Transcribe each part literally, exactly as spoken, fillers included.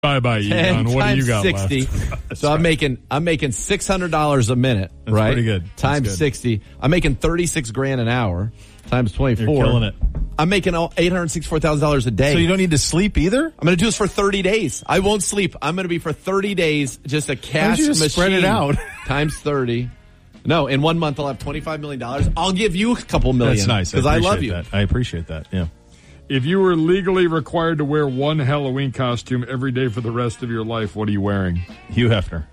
Bye bye, Egon. What do you got sixty. left? So I'm making I'm making six hundred dollars a minute, That's right? pretty good. That's Times good. sixty. I'm making thirty-six grand an hour. Times twenty-four. You're killing it. I'm making eight hundred sixty-four thousand dollars a day. So you don't need to sleep either? I'm going to do this for thirty days. I won't sleep. I'm going to be for thirty days just a cash Why don't you just machine. spread it out? Times thirty. No, in one month I'll have twenty-five million dollars. I'll give you a couple million. That's nice. Because I, I love you. That. I appreciate that, yeah. If you were legally required to wear one Halloween costume every day for the rest of your life, what are you wearing? Hugh Hefner.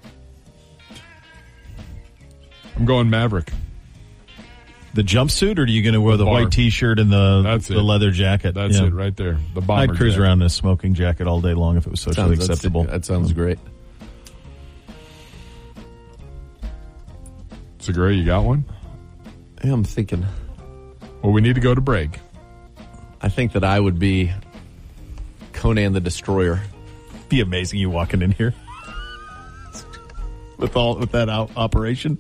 I'm going Maverick. The jumpsuit, or are you going to wear the, The bar. white T-shirt and the That's the it. leather jacket? That's Yeah. it right there. The bomber I'd cruise jacket. around in a smoking jacket all day long if it was socially Sounds- that's- acceptable. That sounds great. So, Gray, you got one? Yeah, I'm thinking. Well, we need to go to break. I think that I would be Conan the Destroyer. Be amazing you walking in here with all with that out, operation.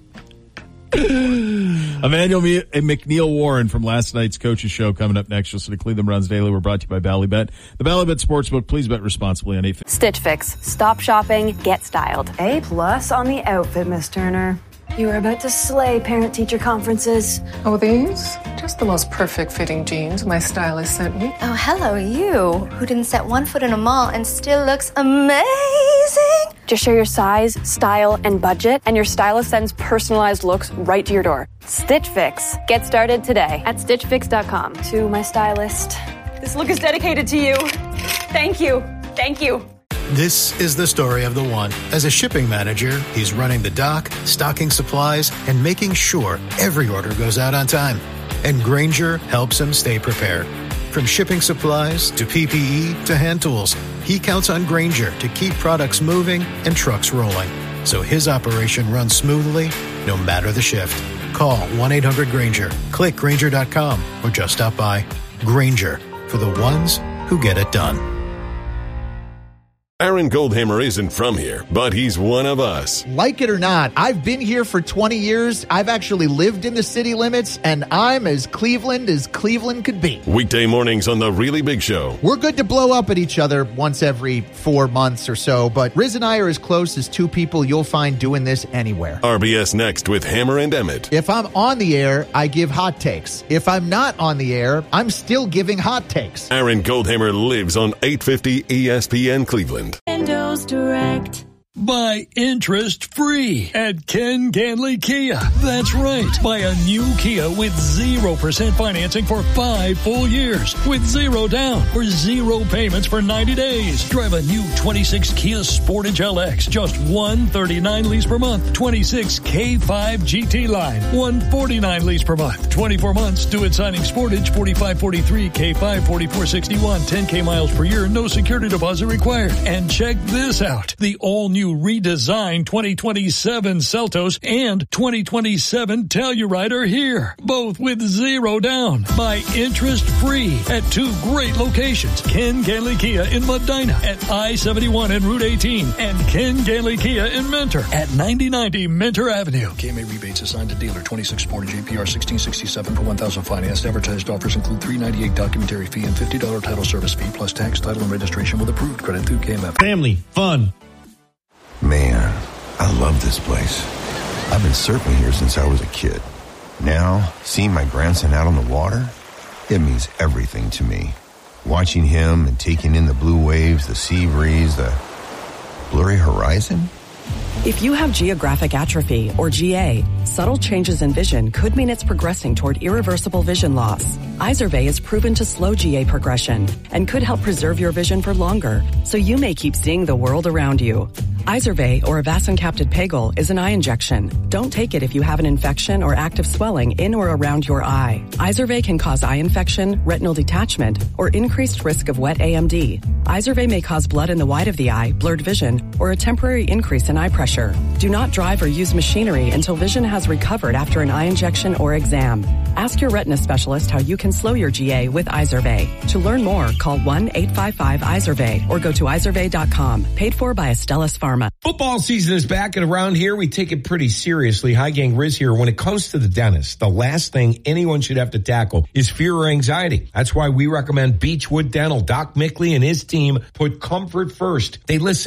Emmanuel Me- McNeil Warren from last night's Coaches Show coming up next. Listen to Cleveland Browns Daily. We're brought to you by Ballybet. The Ballybet Sportsbook. Please bet responsibly on eight fifty. Stitch Fix. Stop shopping. Get styled. A plus on the outfit, Miss Turner. You are about to slay parent-teacher conferences. Oh, these? Just the most perfect fitting jeans my stylist sent me. Oh, hello, you, who didn't set one foot in a mall and still looks amazing. Just share your size, style, and budget, and your stylist sends personalized looks right to your door. Stitch Fix. Get started today at stitch fix dot com. To my stylist. This look is dedicated to you. Thank you. Thank you. This is the story of the one. As a shipping manager, he's running the dock, stocking supplies, and making sure every order goes out on time. And Grainger helps him stay prepared. From shipping supplies to P P E to hand tools, he counts on Grainger to keep products moving and trucks rolling, so his operation runs smoothly no matter the shift. Call one eight hundred Grainger, click Grainger dot com, or just stop by. Grainger, for the ones who get it done. Aaron Goldhammer isn't from here, but he's one of us. Like it or not, I've been here for twenty years. I've actually lived in the city limits, and I'm as Cleveland as Cleveland could be. Weekday mornings on The Really Big Show. We're good to blow up at each other once every four months or so, but Riz and I are as close as two people you'll find doing this anywhere. R B S Next with Hammer and Emmett. If I'm on the air, I give hot takes. If I'm not on the air, I'm still giving hot takes. Aaron Goldhammer lives on eight fifty E S P N Cleveland. Windows Direct. Buy interest-free at Ken Ganley Kia. That's right. Buy a new Kia with zero percent financing for five full years. With zero down or zero payments for ninety days. Drive a new twenty-six Kia Sportage L X. Just one thirty-nine lease per month. twenty-six K five G T Line. one forty-nine lease per month. twenty-four months. Due at signing Sportage. forty-five forty-three K five forty-four sixty-one. ten K miles per year. No security deposit required. And check this out. The all-new redesigned twenty twenty-seven Seltos and twenty twenty-seven Telluride are here, both with zero down. Buy interest-free at two great locations. Ken Ganley Kia in Medina at I seventy-one and Route eighteen, and Ken Ganley Kia in Mentor at ninety ninety Mentor Avenue. K M A rebates assigned to dealer. twenty-six Sportage A P R sixteen sixty-seven per one thousand financed. Advertised offers include three ninety-eight documentary fee and fifty dollars title service fee plus tax, title, and registration with approved credit through K M F. Family, fun. Man, I love this place. I've been surfing here since I was a kid. Now, seeing my grandson out on the water, it means everything to me. Watching him and taking in the blue waves, the sea breeze, the blurry horizon. If you have geographic atrophy, or G A, subtle changes in vision could mean it's progressing toward irreversible vision loss. Izervay is proven to slow G A progression and could help preserve your vision for longer, so you may keep seeing the world around you. Izervay, or avacincaptad pegol, is an eye injection. Don't take it if you have an infection or active swelling in or around your eye. Izervay can cause eye infection, retinal detachment, or increased risk of wet A M D. Izervay may cause blood in the white of the eye, blurred vision, or a temporary increase in eye pressure. Do not drive or use machinery until vision has recovered after an eye injection or exam. Ask your retina specialist how you can slow your G A with Izervay. To learn more, call one eight five five Izervay or go to izervay dot com. Paid for by Astellas Pharma. Football season is back, and around here we take it pretty seriously. Hi, gang, Riz here. When it comes to the dentist, the last thing anyone should have to tackle is fear or anxiety. That's why we recommend Beechwood Dental. Doc Mickley and his team put comfort first. They listen